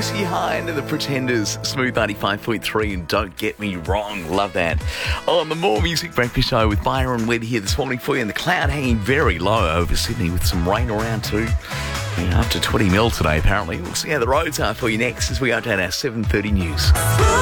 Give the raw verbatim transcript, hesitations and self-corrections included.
Lucy Hine and the Pretenders, Smooth ninety-five point three, and Don't Get Me Wrong. Love that. On the More Music Breakfast Show with Byron Webb here this morning for you, and the cloud hanging very low over Sydney with some rain around too. Yeah, up to twenty mil today apparently. We'll see how the roads are for you next as we update our seven thirty news.